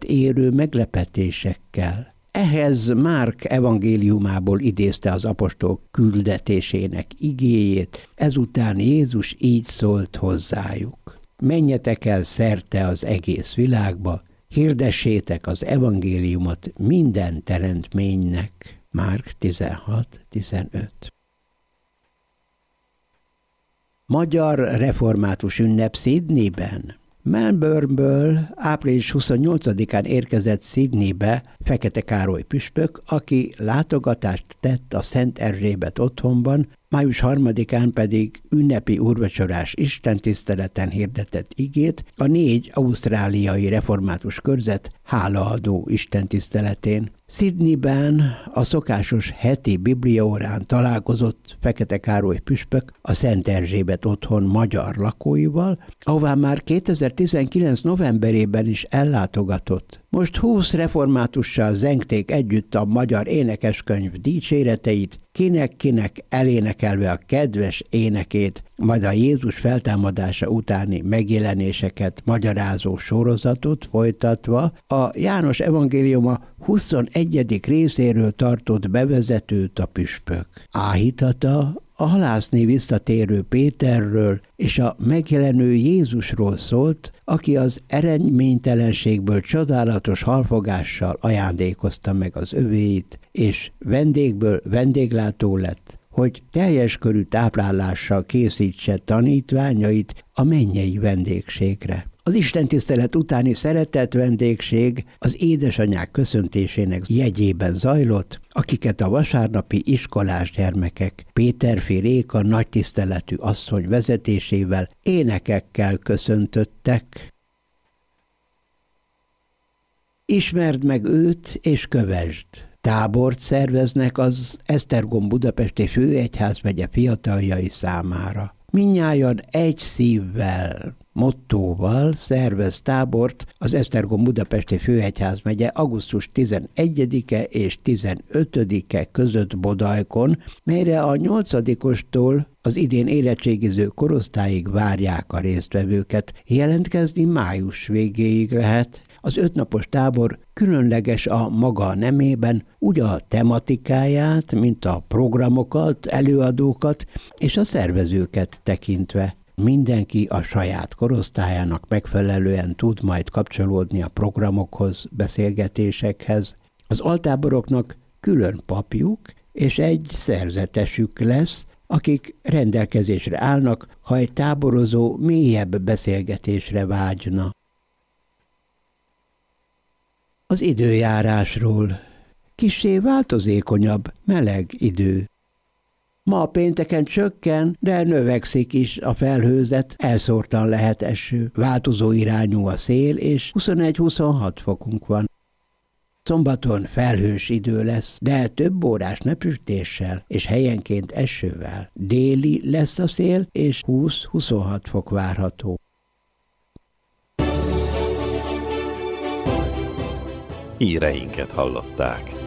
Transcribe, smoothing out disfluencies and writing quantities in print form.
őket érő meglepetésekkel. Ehhez Márk evangéliumából idézte az apostol küldetésének igéjét, ezután Jézus így szólt hozzájuk: menjetek el szerte az egész világba, hirdessétek az evangéliumot minden teremtménynek. Márk 16:15. Magyar református ünnep Sydneyben. Melbourneből április 28-án érkezett Sydneybe Fekete Károly püspök, aki látogatást tett a Szent Erzsébet otthonban, május 3-án pedig ünnepi úrvacsorás istentiszteleten hirdetett igét a 4 ausztráliai református körzet hálaadó istentiszteletén. Sydneyben a szokásos heti bibliaórán találkozott Fekete Károly püspök a Szent Erzsébet otthon magyar lakóival, ahová már 2019. novemberében is ellátogatott. Most 20 reformátussal zengték együtt a magyar énekeskönyv dicséreteit, kinek-kinek elénekelve a kedves énekét, majd a Jézus feltámadása utáni megjelenéseket magyarázó sorozatot folytatva a János evangéliuma 21. részéről tartott bevezetőt a püspök. Áhítata a halászni visszatérő Péterről és a megjelenő Jézusról szólt, aki az eredménytelenségből csodálatos halfogással ajándékozta meg az övéit, és vendégből vendéglátó lett, hogy teljes körű táplálással készítse tanítványait a mennyei vendégségre. Az istentisztelet utáni szeretett vendégség az édesanyák köszöntésének jegyében zajlott, akiket a vasárnapi iskolás gyermekek Péterfi Réka nagytiszteletű asszony vezetésével énekekkel köszöntöttek. Ismerd meg őt és kövesd! Tábort szerveznek az Esztergom budapesti főegyházmegye fiataljai számára. Mindnyájan egy szívvel, mottóval szervez tábort az Esztergom budapesti főegyházmegye augusztus 11-e és 15-e között Bodajkon, melyre a 8-ostól az idén érettségiző korosztályig várják a résztvevőket. Jelentkezni május végéig lehet. Az 5 napos tábor különleges a maga nemében, úgy a tematikáját, mint a programokat, előadókat és a szervezőket tekintve. Mindenki a saját korosztályának megfelelően tud majd kapcsolódni a programokhoz, beszélgetésekhez. Az altáboroknak külön papjuk és egy szerzetesük lesz, akik rendelkezésre állnak, ha egy táborozó mélyebb beszélgetésre vágyna. Az időjárásról. Kissé változékonyabb, meleg idő. Ma pénteken csökken, de növekszik is a felhőzet, elszórtan lehet eső. Változó irányú a szél, és 21-26 fokunk van. Szombaton felhős idő lesz, de több órás napsütéssel és helyenként esővel. Déli lesz a szél, és 20-26 fok várható. Híreinket hallották.